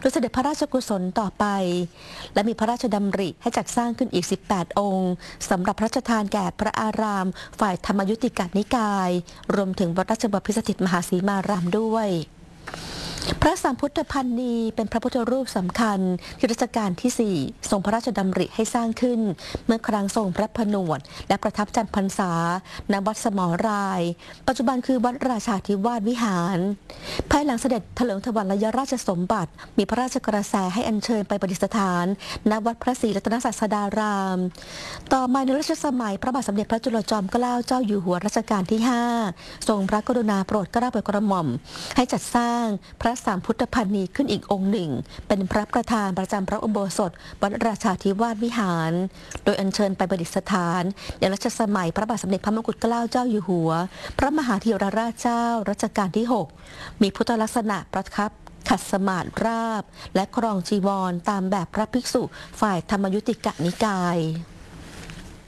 โดยเสด็จพระราชกุศลต่อไปและมีพระราชดำริให้จัดสร้างขึ้นอีก18องค์สำหรับพระราชทานแก่พระอารามฝ่ายธรรมยุติกนิกายรวมถึงวัดราชบพิสถิตมหาสีมารามด้วยพระสัมพุทธพันนีเป็นพระพุทธรูปสำคัญที่รัชกาลที่ 4ทรงพระราชดำริให้สร้างขึ้นเมื่อครั้งทรงพระผนวดและประทับจำพรรษาณวัดสมราย ปัจจุบันคือวัดราชาธิวาสวิหารภายหลังเสด็จเถลิงถวัลยราชสมบัติมีพระราชกระแสให้อัญเชิญไปประดิษฐานณวัดพระศรีรัตนศาสดารามต่อมาในรัชสมัยพระบาทสมเด็จพระจุลจอมเกล้าเจ้าอยู่หัวรัชกาลที่ 5ทรงพระกรุณาโปรดเกล้าโปรดกระหม่อมให้จัดสร้างพระสัมพุทธพันนีขึ้นอีกองค์หนึ่งเป็นพระประธานประจำพระอุโบสถวัดราชาธิวาสวิหารโดยอัญเชิญไปประดิษฐานในรัชสมัยพระบาทสมเด็จพระมงกุฎเกล้าเจ้าอยู่หัวพระมหาธีรราชเจ้ารัชกาลที่ 6มีพุทธลักษณะประทับขัดสมาธิราบและครองจีวรตามแบบพระภิกษุฝ่ายธรรมยุติกนิกาย